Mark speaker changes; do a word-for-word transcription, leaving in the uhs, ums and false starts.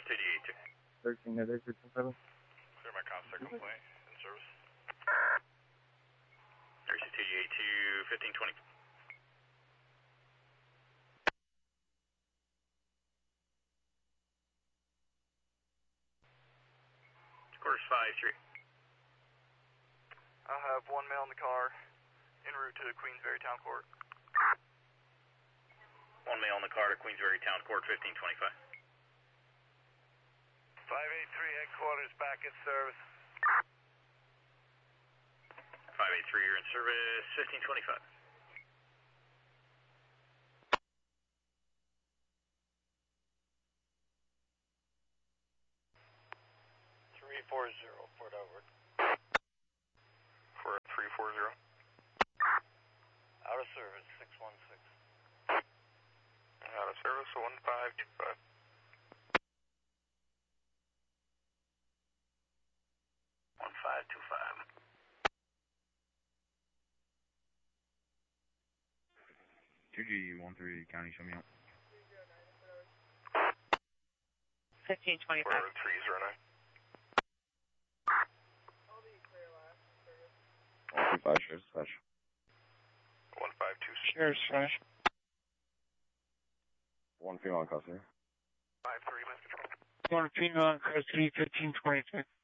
Speaker 1: two D eighty-two.
Speaker 2: thirteen to fifteen seven.
Speaker 1: Clear my comms, second plane, in service. R C two D eighty-two, fifteen twenty. Course five three.
Speaker 3: I have one male in the car, en route to Queensberry Town Court.
Speaker 1: One male in the car to Queensberry Town Court, fifteen twenty-five.
Speaker 3: five eight three headquarters back in service.
Speaker 1: five eight three, you're in service, fifteen twenty-five.
Speaker 3: three four zero, Fort Edward.
Speaker 1: For three four zero.
Speaker 3: Out of service, six one six.
Speaker 1: Out of service, one five two five. one five two five.
Speaker 2: two G one three County, show me out.
Speaker 4: fifteen twenty-five.
Speaker 1: Four three zero nine.
Speaker 2: one two five, sheriff's dispatch.
Speaker 1: one five two six.
Speaker 4: Sheriff's dispatch.
Speaker 2: One female in custody.
Speaker 3: five three, Mass Control.
Speaker 4: One female in custody, fifteen twenty-six.